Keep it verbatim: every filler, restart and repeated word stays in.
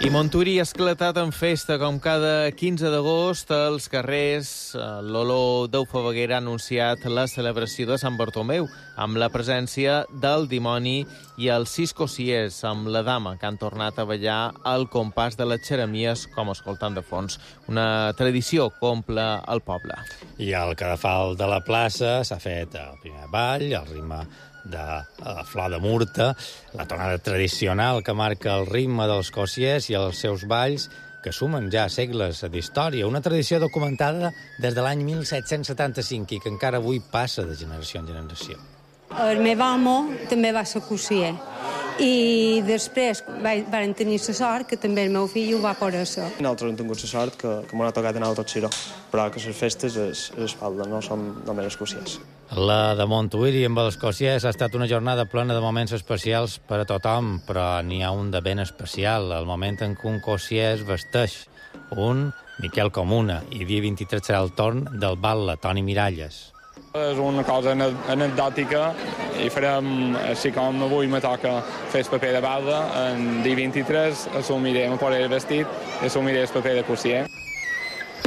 I Montuïri ha esclatat en festa, com cada quinze d'agost, als carrers. L'Olor d'Eufebeguera ha anunciat la celebració de Sant Bartomeu, amb la presència del dimoni, i els sis cosiers, amb la dama, que han tornat a ballar al compàs de les xeremies, com escoltant de fons. Una tradició que omple el poble. I al cadafal de la plaça s'ha fet el primer ball, el ritme de la flor de murta, la tonada tradicional que marca el ritme dels cosiers i els seus balls, que sumen ja segles d'història. Una tradició documentada des de l'any mil set-cents setanta-cinc i que encara avui passa de generació en generació. El meu amo també va ser cosier i després van tenir la sort que també el meu fill ho va poder ser. Nosaltres hem tingut la sort que, que m'ho ha tocat anar tot xiró, però que les festes es, es falten, no som només els cosiers. La de Montuïri amb els cosiers ha estat una jornada plena de moments especials per a tothom, però n'hi ha un de ben especial, el moment en què un cosier es vesteix. Un, Miquel Comuna, i dia vint-i-tres serà el torn del Batlle, Toni Miralles. És una cosa anecdòtica i farem, així com avui me toca fer el paper de batlle, en dia vint-i-tres assumiré, me posaré el vestit i assumiré el paper de cosier.